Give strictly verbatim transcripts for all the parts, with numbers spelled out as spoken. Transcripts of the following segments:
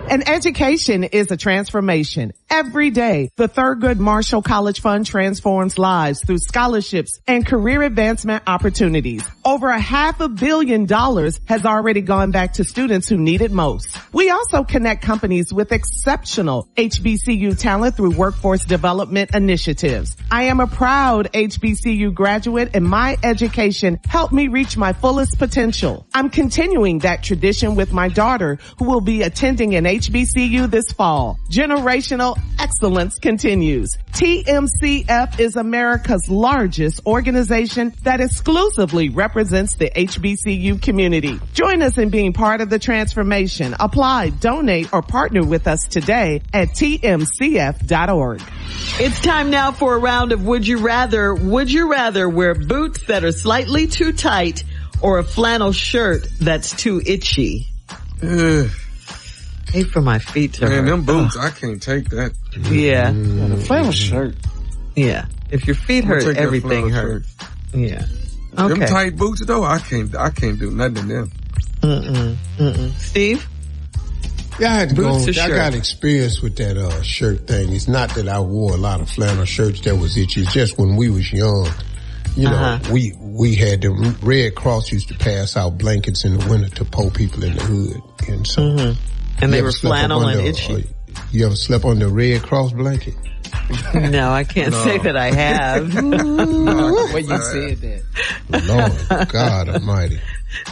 An education is a transformation. Every day, the Thurgood Marshall College Fund transforms lives through scholarships and career advancement opportunities. Over a half a billion dollars has already gone back to students who need it most. We also connect companies with exceptional H B C U talent through workforce development initiatives. I am a proud H B C U graduate, and my education helped me reach my fullest potential. I'm continuing that tradition with my daughter, who will be attending an H B C U this fall. Generational excellence continues. T M C F is America's largest organization that exclusively represents the H B C U community. Join us in being part of the transformation. Apply, donate, or partner with us today at T M C F dot org. It's time now for a round of Would You Rather. Would you rather wear boots that are slightly too tight or a flannel shirt that's too itchy? Ugh. Hate for my feet to Man, hurt. them boots, I can't take that. Yeah. The flannel shirt. Yeah. If your feet I'm gonna hurt, take that everything flannel hurts. Yeah. Them Okay. tight boots though, I can't, I can't do nothing to them. Mm-mm. Mm-mm. Steve? Yeah, I had to Boots go. or I shirt? got experience with that uh shirt thing. It's not that I wore a lot of flannel shirts that was itchy. It's just when we was young, you know, Uh-huh. we we had the Red Cross used to pass out blankets in the winter to poor people in the hood, and so Mm-hmm. And they you were ever slept up flannel and under, itchy. uh, you ever slept on the Red Cross blanket? No, I can't No. say that I have. No, the way you said that. Lord God Almighty.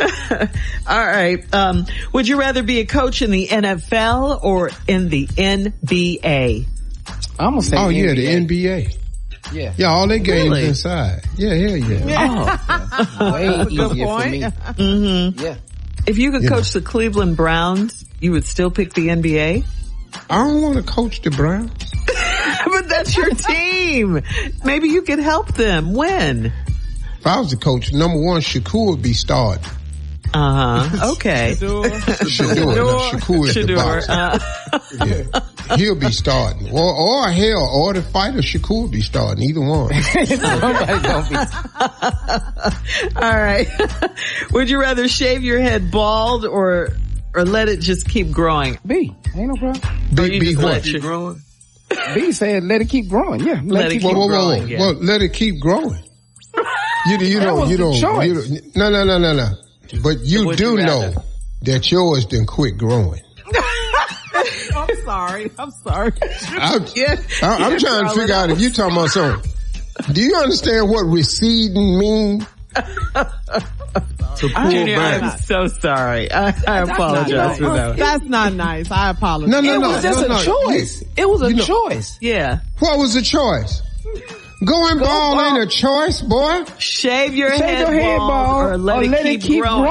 All right. Um, would you rather be a coach in the N F L or in the N B A? I'm gonna say Oh yeah, the N N B A. Yeah. Yeah, all their games Really? inside. Yeah, yeah, yeah. Oh. Way Good easier for point. me. Mm-hmm. Yeah. If you could Yeah. coach the Cleveland Browns, you would still pick the N B A? I don't want to coach the Browns. But that's your team. Maybe you could help them win. If I was the coach, number one, Shakur would be starting. Uh-huh. Okay. Shakur, no, Shakur is the Shador. boxer. Uh, Yeah. He'll be starting. Or, or hell, or the fighter Shakur will be starting. Either one. Somebody gonna be. all right. Would you rather shave your head bald or or let it just keep growing? B. Ain't no problem. Or Be, you be just what? let Keep your- growing. B said let it keep growing. Yeah. Let, Let it it keep keep Whoa, whoa, whoa, growing, whoa. yeah. Well, let it keep growing. You, you That don't, was you the don't, choice. you don't, no, no, no, no, no. But you Would do you know rather? that yours didn't quit growing. I'm sorry. I'm sorry. I, Yes. I, I'm Yes, trying to figure out if you talking about something. Do you understand what receding means? To pull Junior, back. I'm so sorry. I, I apologize for that one. That's not nice. I apologize. No, no, It no. was just no, a no. choice. It was a You know- choice. Yeah. What was the choice? Going bald bald. ain't a choice, boy. Shave your Shave head your head bald bald or let, or it, let it keep keep growing.